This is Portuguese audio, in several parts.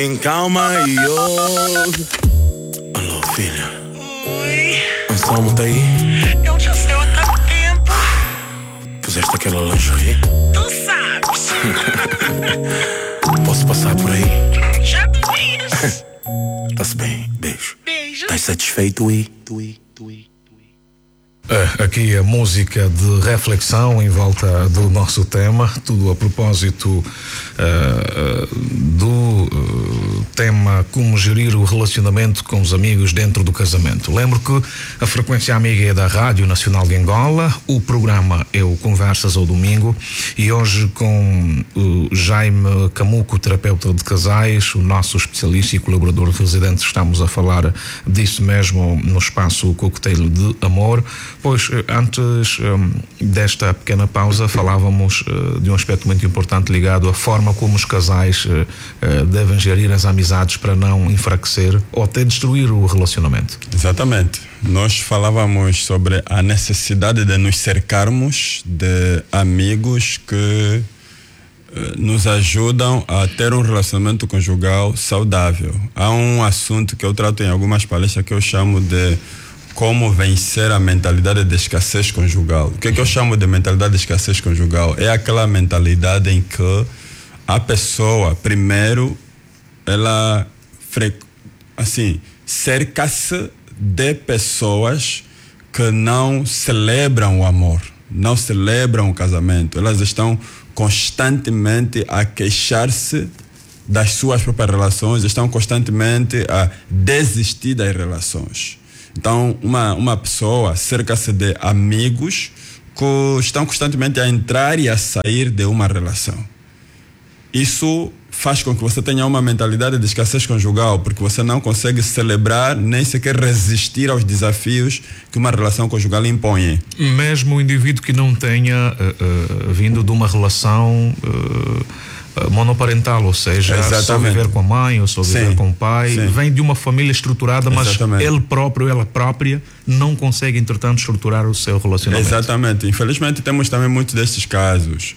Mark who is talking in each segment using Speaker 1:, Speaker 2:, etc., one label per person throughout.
Speaker 1: Em calma e ouve. Alô, filha.
Speaker 2: Oi.
Speaker 1: Anselmo tá aí?
Speaker 2: Eu já sei há tanto tempo.
Speaker 1: Puseste aquela lingerie?
Speaker 2: Tu sabes.
Speaker 1: Posso passar por aí?
Speaker 2: Já devias.
Speaker 1: Tá-se bem, beijo.
Speaker 2: Beijo.
Speaker 1: Estás satisfeito, Ui?
Speaker 3: Aqui a música de reflexão em volta do nosso tema, tudo a propósito do tema como gerir o relacionamento com os amigos dentro do casamento. Lembro que a frequência amiga é da Rádio Nacional de Angola, o programa é o Conversas ao Domingo e hoje com o Jaime Camuco, terapeuta de casais, o nosso especialista e colaborador residente, estamos a falar disso mesmo no espaço Cocktail de Amor. Pois, antes desta pequena pausa, falávamos de um aspecto muito importante ligado à forma como os casais devem gerir as amizades para não enfraquecer ou até destruir o relacionamento.
Speaker 4: Exatamente. Nós falávamos sobre a necessidade de nos cercarmos de amigos que nos ajudam a ter um relacionamento conjugal saudável. Há um assunto que eu trato em algumas palestras que eu chamo de como vencer a mentalidade de escassez conjugal. O que é que eu chamo de mentalidade de escassez conjugal? É aquela mentalidade em que a pessoa, primeiro, ela cerca-se de pessoas que não celebram o amor, não celebram o casamento. Elas estão constantemente a queixar-se das suas próprias relações, estão constantemente a desistir das relações. Então, uma pessoa cerca-se de amigos que estão constantemente a entrar e a sair de uma relação. Isso faz com que você tenha uma mentalidade de escassez conjugal, porque você não consegue celebrar nem sequer resistir aos desafios que uma relação conjugal impõe.
Speaker 3: Mesmo o indivíduo que não tenha vindo de uma relação monoparental, ou seja, só viver com a mãe ou só viver com o pai, vem de uma família estruturada, mas ele próprio, ela própria não consegue, entretanto, estruturar o seu relacionamento.
Speaker 4: Exatamente. Infelizmente temos também muitos destes casos.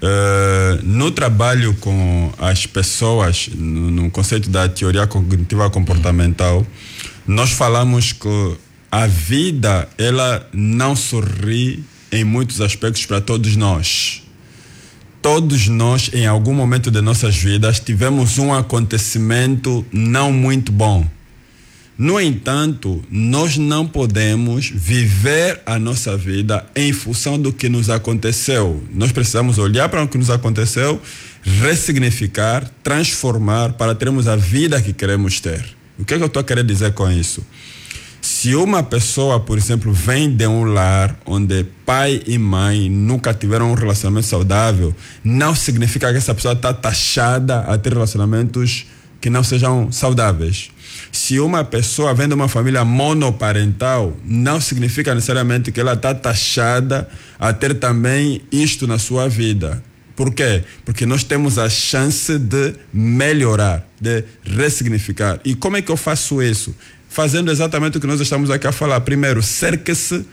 Speaker 4: No trabalho com as pessoas, no conceito da teoria cognitiva comportamental, nós falamos que a vida, ela não sorri em muitos aspectos para todos nós. Todos nós, em algum momento de nossas vidas, tivemos um acontecimento não muito bom. No entanto, nós não podemos viver a nossa vida em função do que nos aconteceu. Nós precisamos olhar para o que nos aconteceu, ressignificar, transformar para termos a vida que queremos ter. O que é que eu estou querendo dizer com isso? Se uma pessoa, por exemplo, vem de um lar onde pai e mãe nunca tiveram um relacionamento saudável, não significa que essa pessoa está taxada a ter relacionamentos que não sejam saudáveis. Se uma pessoa vem de uma família monoparental, não significa necessariamente que ela está taxada a ter também isto na sua vida. Por quê? Porque nós temos a chance de melhorar, de ressignificar. E como é que eu faço isso? Fazendo exatamente o que nós estamos aqui a falar. Primeiro, cerque-se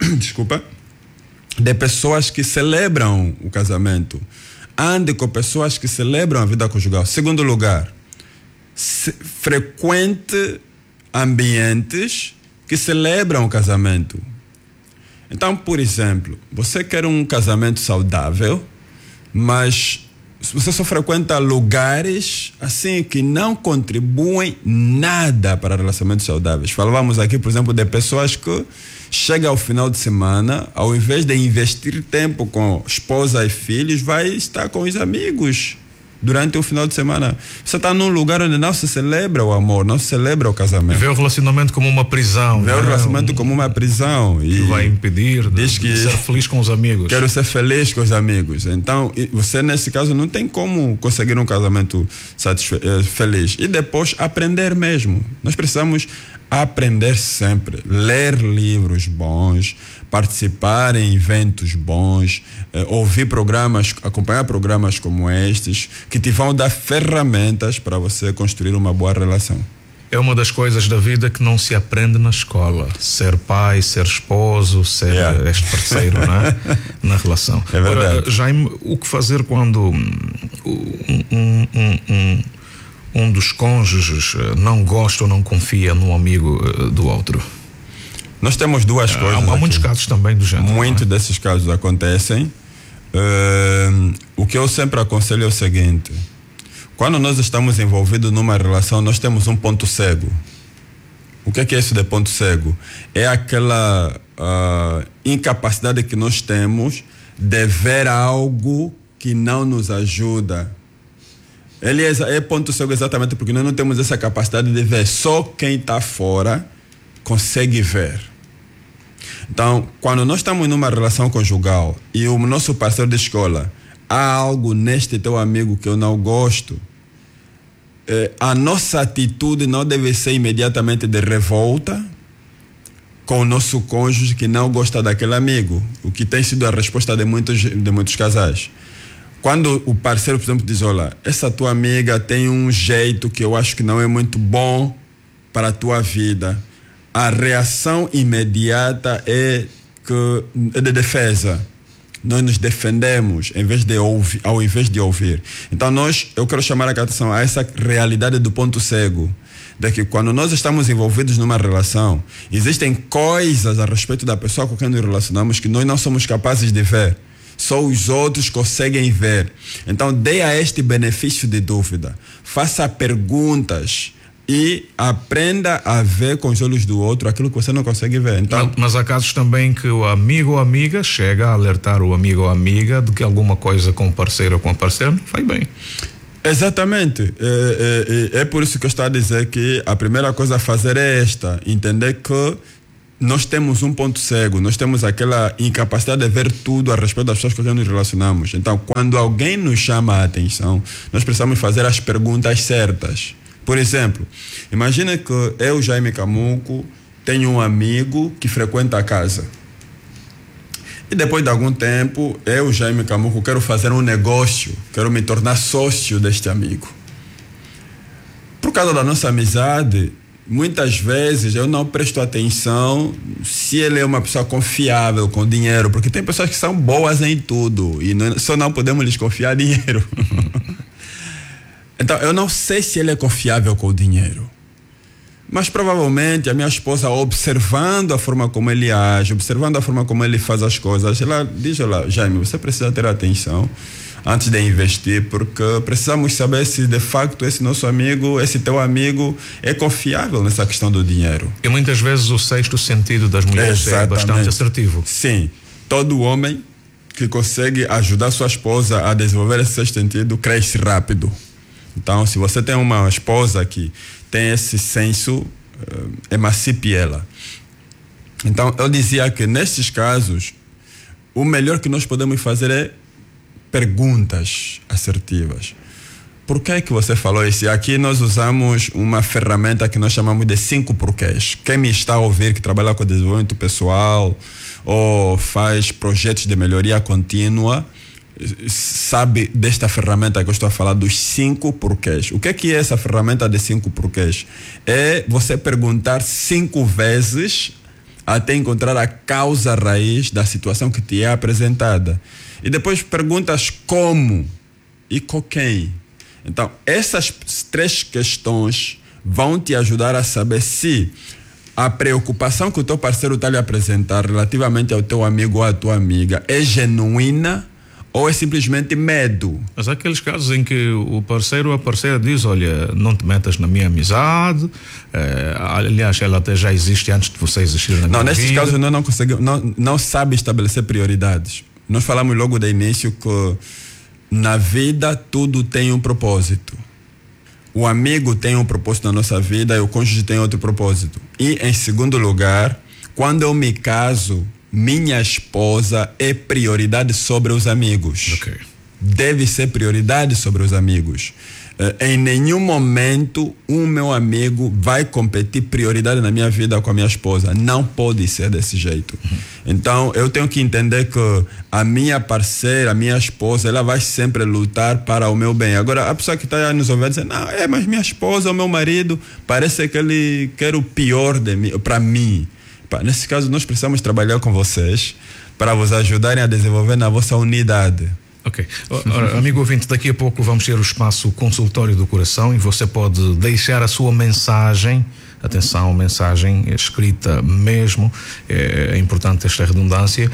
Speaker 4: de pessoas que celebram o casamento. Ande com pessoas que celebram a vida conjugal. Segundo lugar, frequente ambientes que celebram o casamento. Então, por exemplo, você quer um casamento saudável, mas você só frequenta lugares assim que não contribuem nada para relacionamentos saudáveis. Falávamos aqui, por exemplo, de pessoas que chegam ao final de semana, ao invés de investir tempo com esposa e filhos, vai estar com os amigos durante o final de semana. Você está num lugar onde não se celebra o amor, não se celebra o casamento.
Speaker 3: Vê o relacionamento como uma prisão.
Speaker 4: Vê o relacionamento como uma prisão. E
Speaker 3: vai impedir de ser feliz com os amigos.
Speaker 4: Quero ser feliz com os amigos. Então, você nesse caso não tem como conseguir um casamento feliz. E depois aprender mesmo. Nós precisamos aprender sempre, ler livros bons, participar em eventos bons, ouvir programas, acompanhar programas como estes, que te vão dar ferramentas para você construir uma boa relação.
Speaker 3: É uma das coisas da vida que não se aprende na escola. Ser pai, ser esposo, ser este parceiro, não é? Na relação.
Speaker 4: É verdade.
Speaker 3: Agora, Jaime, o que fazer quando um dos cônjuges não gosta ou não confia no amigo do outro?
Speaker 4: Nós temos duas coisas.
Speaker 3: Há muitos casos também do género.
Speaker 4: Muitos desses casos acontecem. O que eu sempre aconselho é o seguinte: quando nós estamos envolvidos numa relação, nós temos um ponto cego. O que é isso de ponto cego? É aquela incapacidade que nós temos de ver algo que não nos ajuda. Ele é ponto cego exatamente porque nós não temos essa capacidade de ver. Só quem está fora consegue ver. Então, quando nós estamos numa relação conjugal e o nosso parceiro de escola, há algo neste teu amigo que eu não gosto, a nossa atitude não deve ser imediatamente de revolta com o nosso cônjuge que não gosta daquele amigo, o que tem sido a resposta de muitos casais. Quando o parceiro, por exemplo, diz: olha, essa tua amiga tem um jeito que eu acho que não é muito bom para a tua vida, a reação imediata é de defesa. Nós nos defendemos ao invés de ouvir. Então eu quero chamar a atenção a essa realidade do ponto cego, de que quando nós estamos envolvidos numa relação, existem coisas a respeito da pessoa com quem nos relacionamos que nós não somos capazes de ver. Só os outros conseguem ver. Então dê a este benefício de dúvida. Faça perguntas e aprenda a ver com os olhos do outro aquilo que você não consegue ver. Então,
Speaker 3: mas há casos também que o amigo ou amiga chega a alertar o amigo ou amiga de que alguma coisa com o parceiro ou com a parceira não vai bem.
Speaker 4: Exatamente. É por isso que eu estou a dizer que a primeira coisa a fazer é esta: entender que nós temos um ponto cego, nós temos aquela incapacidade de ver tudo a respeito das pessoas com quem nos relacionamos. Então, quando alguém nos chama a atenção, nós precisamos fazer as perguntas certas. Por exemplo, imagina que eu, Jaime Camuco, tenho um amigo que frequenta a casa. E depois de algum tempo, eu, Jaime Camuco, quero fazer um negócio, quero me tornar sócio deste amigo. Por causa da nossa amizade, muitas vezes eu não presto atenção se ele é uma pessoa confiável com dinheiro, porque tem pessoas que são boas em tudo e só não podemos lhes confiar dinheiro. Então, eu não sei se ele é confiável com o dinheiro. Mas provavelmente a minha esposa, observando a forma como ele age, observando a forma como ele faz as coisas, ela diz: olha, Jaime, você precisa ter atenção antes de investir, porque precisamos saber se de facto esse nosso amigo, esse teu amigo é confiável nessa questão do dinheiro.
Speaker 3: E muitas vezes o sexto sentido das mulheres é bastante assertivo.
Speaker 4: Sim, todo homem que consegue ajudar sua esposa a desenvolver esse sexto sentido cresce rápido. Então, se você tem uma esposa que tem esse senso, emancipe ela. Então, eu dizia que nesses casos, o melhor que nós podemos fazer é perguntas assertivas. Por que é que você falou isso? Aqui nós usamos uma ferramenta que nós chamamos de 5 porquês. Quem me está a ouvir, que trabalha com desenvolvimento pessoal ou faz projetos de melhoria contínua, sabe desta ferramenta que eu estou a falar, dos 5 porquês. O que é essa ferramenta de 5 porquês? É você perguntar 5 vezes até encontrar a causa raiz da situação que te é apresentada. E depois perguntas como e com quem. Então, essas 3 questões vão te ajudar a saber se a preocupação que o teu parceiro está lhe apresentar relativamente ao teu amigo ou à tua amiga é genuína ou é simplesmente medo.
Speaker 3: Mas há aqueles casos em que o parceiro ou a parceira diz: olha, não te metas na minha amizade, aliás, ela até já existe antes de você existir na minha vida.
Speaker 4: Não, nesses casos não sabe estabelecer prioridades. Nós falamos logo de início que na vida tudo tem um propósito. O amigo tem um propósito na nossa vida e o cônjuge tem outro propósito. E em segundo lugar, quando eu me caso, minha esposa é prioridade sobre os amigos.
Speaker 3: Okay.
Speaker 4: Deve ser prioridade sobre os amigos. Em nenhum momento o meu amigo vai competir prioridade na minha vida com a minha esposa. Não pode ser desse jeito. Então eu tenho que entender que a minha parceira, a minha esposa, ela vai sempre lutar para o meu bem. Agora a pessoa que está nos ouvindo dizer: não, mas minha esposa ou meu marido parece que ele quer o pior de mim, para mim. Nesse caso nós precisamos trabalhar com vocês para vos ajudarem a desenvolver na vossa unidade.
Speaker 3: Ok. Ora, amigo ouvinte, daqui a pouco vamos ter o espaço Consultório do Coração e você pode deixar a sua mensagem. Atenção, mensagem escrita mesmo, é importante esta redundância,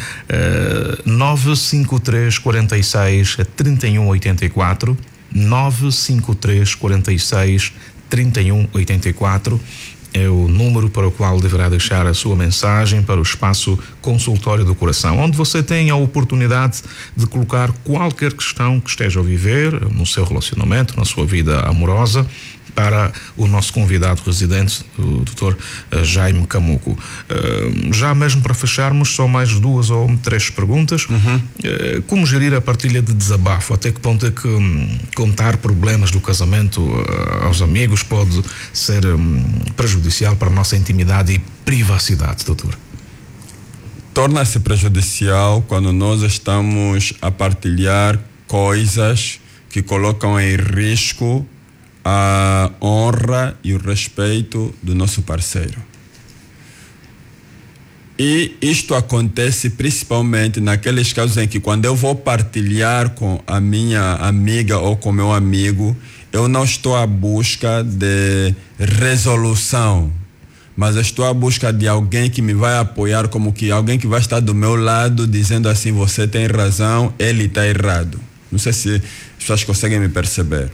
Speaker 3: 953 46 31 84, 953 46 31 84, é o número para o qual deverá deixar a sua mensagem para o espaço Consultório do Coração, onde você tem a oportunidade de colocar qualquer questão que esteja a viver no seu relacionamento, na sua vida amorosa, para o nosso convidado residente, o Dr. Jaime Camuco. Já mesmo para fecharmos, só mais 2 ou 3 perguntas. Como gerir a partilha de desabafo? Até que ponto é que contar problemas do casamento aos amigos pode ser prejudicial para a nossa intimidade e privacidade, doutor?
Speaker 4: Torna-se prejudicial quando nós estamos a partilhar coisas que colocam em risco a honra e o respeito do nosso parceiro. E isto acontece principalmente naqueles casos em que, quando eu vou partilhar com a minha amiga ou com meu amigo, eu não estou à busca de resolução, mas estou à busca de alguém que me vai apoiar, como que alguém que vai estar do meu lado dizendo assim: você tem razão, ele está errado. Não sei se as pessoas conseguem me perceber.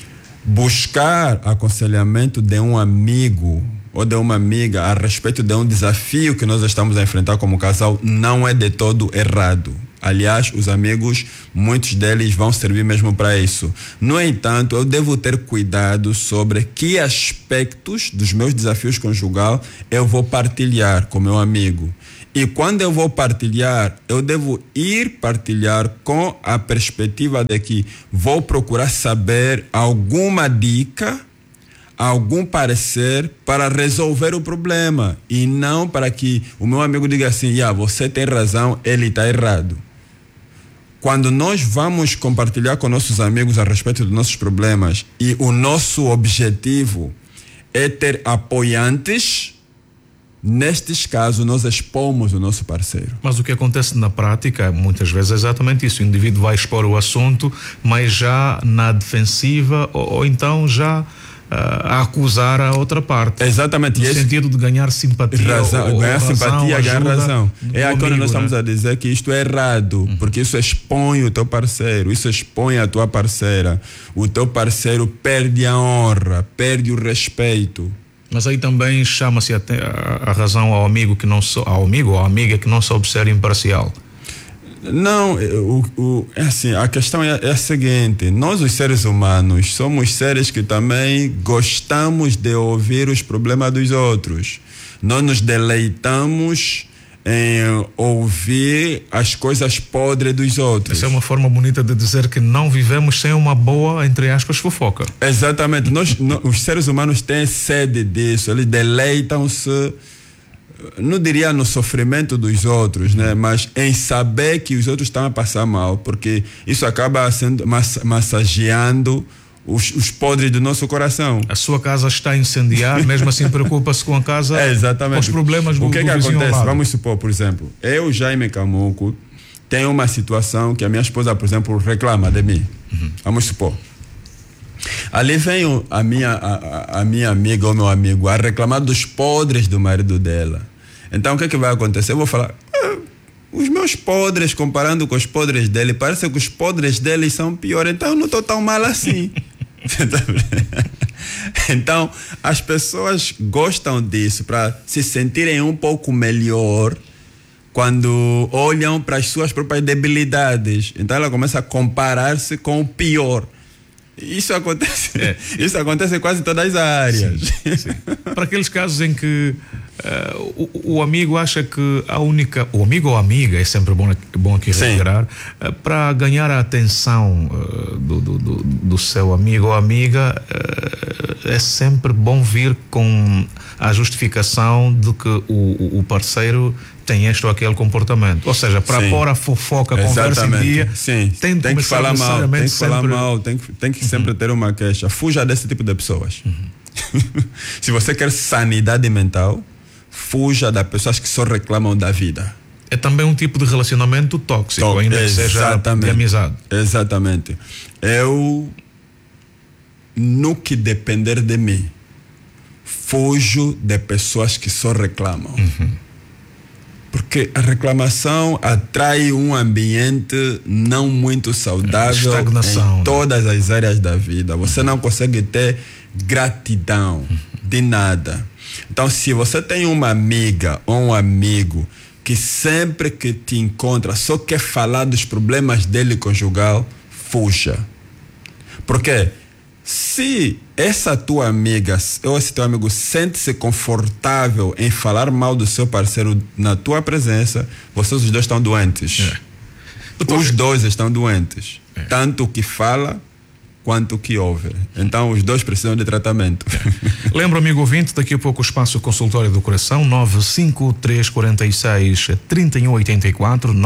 Speaker 4: Buscar aconselhamento de um amigo ou de uma amiga a respeito de um desafio que nós estamos a enfrentar como casal não é de todo errado. Aliás, os amigos, muitos deles vão servir mesmo para isso. No entanto, eu devo ter cuidado sobre que aspectos dos meus desafios conjugal eu vou partilhar com meu amigo. E quando eu vou partilhar, eu devo ir partilhar com a perspectiva de que vou procurar saber alguma dica, algum parecer para resolver o problema. E não para que o meu amigo diga assim: você tem razão, ele está errado. Quando nós vamos compartilhar com nossos amigos a respeito dos nossos problemas e o nosso objetivo é ter apoiantes, nestes casos, nós expomos o nosso parceiro.
Speaker 3: Mas o que acontece na prática, muitas vezes, é exatamente isso. O indivíduo vai expor o assunto, mas já na defensiva, ou então já a acusar a outra parte.
Speaker 4: Exatamente.
Speaker 3: No sentido de ganhar simpatia.
Speaker 4: Ganhar simpatia, ganhar razão. É aí quando nós estamos a dizer que isto é errado, porque isso expõe o teu parceiro, isso expõe a tua parceira. O teu parceiro perde a honra, perde o respeito.
Speaker 3: Mas aí também chama-se a razão ao amigo ao amigo ou à amiga que não soube ser imparcial.
Speaker 4: Não, é assim, a questão é a seguinte: nós, os seres humanos, somos seres que também gostamos de ouvir os problemas dos outros. Nós nos deleitamos em ouvir as coisas podres dos outros.
Speaker 3: Essa é uma forma bonita de dizer que não vivemos sem uma boa, entre aspas, fofoca.
Speaker 4: Exatamente. Os seres humanos têm sede disso. Eles deleitam-se, não diria no sofrimento dos outros, né? Mas em saber que os outros estão a passar mal, porque isso acaba sendo massageando os podres do nosso coração.
Speaker 3: A sua casa está a incendiar, mesmo assim preocupa-se com a casa,
Speaker 4: exatamente.
Speaker 3: Com os problemas do vizinho. O
Speaker 4: que acontece?
Speaker 3: Lado.
Speaker 4: Vamos supor, por exemplo, eu, Jaime Camuco, tenho uma situação que a minha esposa, por exemplo, reclama de mim. Vamos supor. Ali vem a minha amiga ou meu amigo a reclamar dos podres do marido dela. Então, o que vai acontecer? Eu vou falar: os meus podres, comparando com os podres dele, parece que os podres dele são piores, então eu não estou tão mal assim. Então, as pessoas gostam disso para se sentirem um pouco melhor quando olham para as suas próprias debilidades. Então, ela começa a comparar-se com o pior. Isso acontece, isso acontece em quase todas as áreas.
Speaker 3: Sim. Para aqueles casos em que o amigo acha que o amigo ou a amiga, é sempre bom aqui reiterar, para ganhar a atenção do seu amigo ou amiga, é sempre bom vir com a justificação de que o parceiro tem este ou aquele comportamento. Ou seja, para pôr a fofoca, a conversa em dia, tem que falar mal,
Speaker 4: tem que sempre ter uma queixa. Fuja desse tipo de pessoas. Se você quer sanidade mental, fuja das pessoas que só reclamam da vida.
Speaker 3: É também um tipo de relacionamento tóxico, ainda que seja de amizade.
Speaker 4: Exatamente. Eu, no que depender de mim, fujo de pessoas que só reclamam. Porque a reclamação atrai um ambiente não muito saudável
Speaker 3: estagnação,
Speaker 4: em todas as áreas da vida. Você não consegue ter gratidão de nada. Então, se você tem uma amiga ou um amigo que sempre que te encontra só quer falar dos problemas dele conjugal, fuja. Porque se essa tua amiga ou esse teu amigo sente-se confortável em falar mal do seu parceiro na tua presença, vocês os dois estão doentes. Os dois estão doentes. Tanto o que fala quanto o que ouve. Então os dois precisam de tratamento.
Speaker 3: Lembro, amigo ouvinte, daqui a pouco o espaço Consultório do Coração, 95346-3184,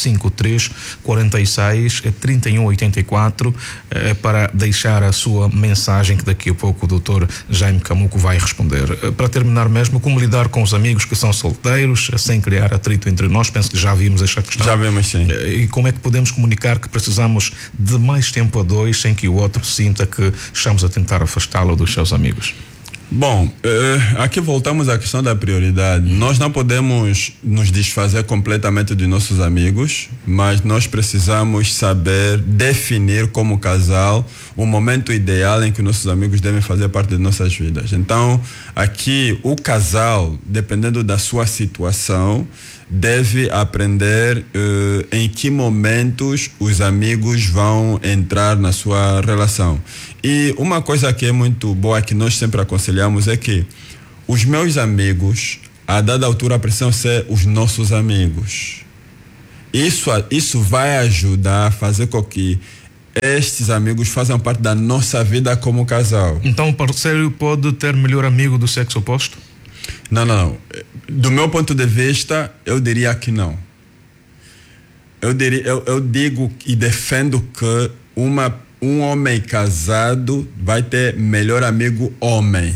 Speaker 3: 95346-3184, para deixar a sua mensagem, que daqui a pouco o Dr. Jaime Camuco vai responder. Para terminar mesmo, como lidar com os amigos que são solteiros, sem criar atrito entre nós? Penso que já vimos esta questão.
Speaker 4: Já vimos, sim.
Speaker 3: E como é que podemos comunicar que precisamos de mais tempo a dois, sem que o outro sinta que estamos a tentar afastá-lo dos seus amigos?
Speaker 4: Bom, aqui voltamos à questão da prioridade. Nós não podemos nos desfazer completamente de nossos amigos, mas nós precisamos saber definir como casal o momento ideal em que nossos amigos devem fazer parte de nossas vidas. Então, aqui o casal, dependendo da sua situação, deve aprender em que momentos os amigos vão entrar na sua relação. E uma coisa que é muito boa, que nós sempre aconselhamos, é que os meus amigos, a dada altura, precisam ser os nossos amigos. Isso vai ajudar a fazer com que estes amigos façam parte da nossa vida como casal.
Speaker 3: Então o parceiro pode ter melhor amigo do sexo oposto?
Speaker 4: Não. Do meu ponto de vista, eu diria que não. Eu digo e defendo que um homem casado vai ter melhor amigo homem.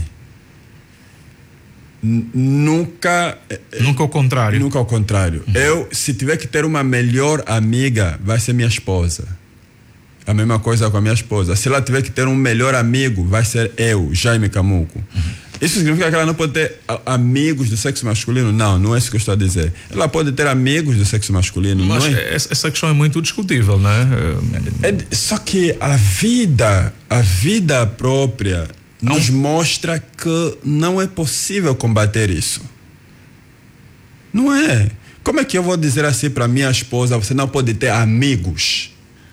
Speaker 4: Nunca
Speaker 3: ao contrário.
Speaker 4: Nunca ao contrário. Se tiver que ter uma melhor amiga, vai ser minha esposa. A mesma coisa com a minha esposa. Se ela tiver que ter um melhor amigo, vai ser eu, Jaime Camuco. Isso significa que ela não pode ter amigos do sexo masculino? Não é isso que eu estou a dizer. Ela pode ter amigos do sexo masculino.
Speaker 3: Mas
Speaker 4: não é?
Speaker 3: Essa questão é muito discutível, não é?
Speaker 4: Só que a vida própria nos mostra que não é possível combater isso. Não é. Como é que eu vou dizer assim para minha esposa: você não pode ter amigos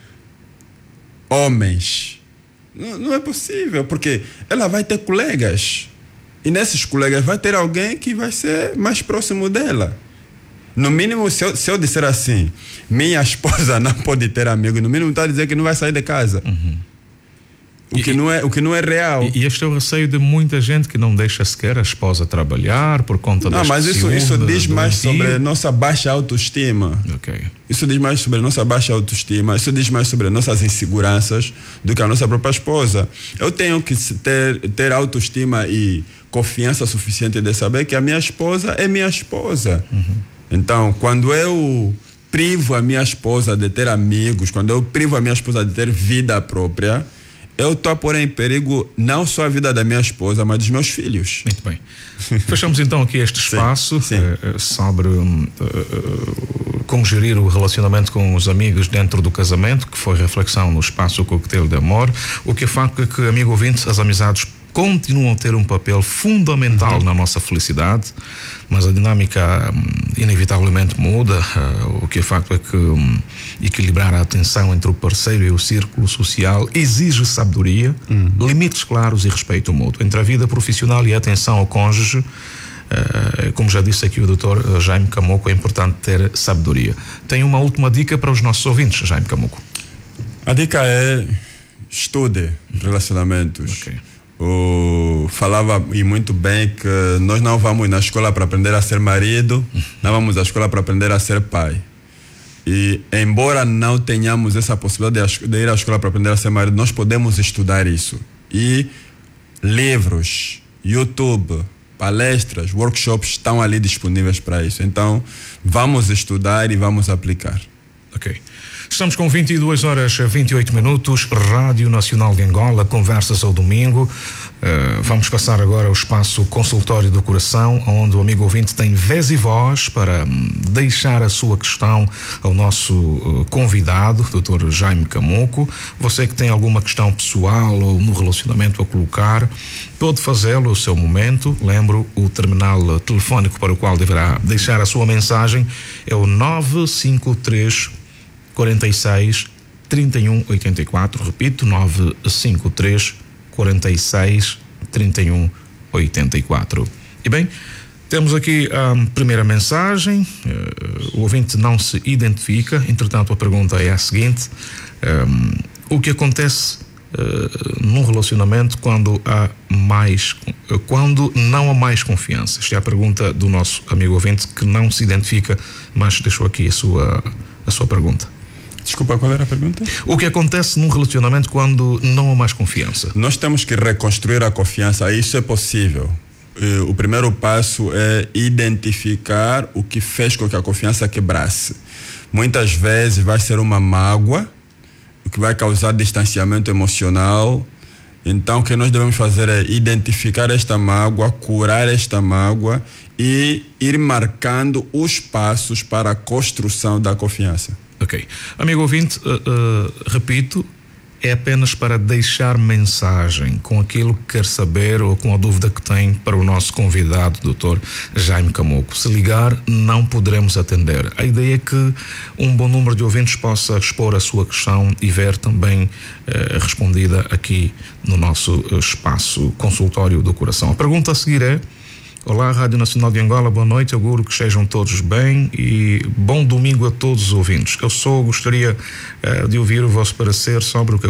Speaker 4: homens? Não é possível, porque ela vai ter colegas. E nesses colegas vai ter alguém que vai ser mais próximo dela. No mínimo, se eu disser assim, minha esposa não pode ter amigo, no mínimo está a dizer que não vai sair de casa. O que não é real.
Speaker 3: E este é o receio de muita gente que não deixa sequer a esposa trabalhar por conta das
Speaker 4: mas isso diz mais sobre a nossa baixa autoestima.
Speaker 3: Okay.
Speaker 4: Isso diz mais sobre a nossa baixa autoestima. Isso diz mais sobre as nossas inseguranças do que a nossa própria esposa. Eu tenho que ter autoestima e confiança suficiente de saber que a minha esposa é minha esposa. Então, quando eu privo a minha esposa de ter amigos, quando eu privo a minha esposa de ter vida própria, eu estou a pôr em perigo não só a vida da minha esposa, mas dos meus filhos.
Speaker 3: Muito bem. Fechamos então aqui este espaço sobre como gerir o relacionamento com os amigos dentro do casamento, que foi reflexão no espaço Coquetel de Amor. O que é facto é que, amigo ouvinte, as amizades continuam a ter um papel fundamental na nossa felicidade, mas a dinâmica inevitavelmente muda. O que é facto é que equilibrar a atenção entre o parceiro e o círculo social exige sabedoria, limites claros e respeito mútuo. Entre a vida profissional e a atenção ao cônjuge, como já disse aqui o Dr. Jaime Camuco, é importante ter sabedoria. Tem uma última dica para os nossos ouvintes, Jaime Camuco?
Speaker 4: A dica é: estude relacionamentos.
Speaker 3: Okay.
Speaker 4: Falava e muito bem que nós não vamos na escola para aprender a ser marido, não vamos à escola para aprender a ser pai. E embora não tenhamos essa possibilidade de ir à escola para aprender a ser marido, nós podemos estudar isso. E livros, YouTube, palestras, workshops estão ali disponíveis para isso. Então, vamos estudar e vamos aplicar.
Speaker 3: Ok. Estamos com 22 horas e 28 minutos, Rádio Nacional de Angola, conversas ao domingo. Vamos passar agora ao espaço Consultório do Coração, onde o amigo ouvinte tem vez e voz para deixar a sua questão ao nosso convidado, Dr. Jaime Camuco. Você que tem alguma questão pessoal ou no relacionamento a colocar, pode fazê-lo no seu momento. Lembro, o terminal telefónico para o qual deverá deixar a sua mensagem é o 953 46 31 84, repito, 953 46 31 84. E bem, temos aqui a primeira mensagem. O ouvinte não se identifica, entretanto a pergunta é a seguinte: o que acontece num relacionamento quando não há mais confiança? Esta é a pergunta do nosso amigo ouvinte, que não se identifica, mas deixou aqui a sua pergunta.
Speaker 4: Desculpa, qual era a pergunta?
Speaker 3: O que acontece num relacionamento quando não há mais confiança?
Speaker 4: Nós temos que reconstruir a confiança. Isso é possível. O primeiro passo é identificar o que fez com que a confiança quebrasse. Muitas vezes vai ser uma mágoa, o que vai causar distanciamento emocional. Então, o que nós devemos fazer é identificar esta mágoa, curar esta mágoa e ir marcando os passos para a construção da confiança.
Speaker 3: Ok. Amigo ouvinte, repito, é apenas para deixar mensagem com aquilo que quer saber ou com a dúvida que tem para o nosso convidado, Dr. Jaime Camuco. Se ligar, não poderemos atender. A ideia é que um bom número de ouvintes possa expor a sua questão e ver também respondida aqui no nosso espaço Consultório do Coração. A pergunta a seguir é: olá, Rádio Nacional de Angola, boa noite, auguro que estejam todos bem e bom domingo a todos os ouvintes. Eu só gostaria de ouvir o vosso parecer sobre o que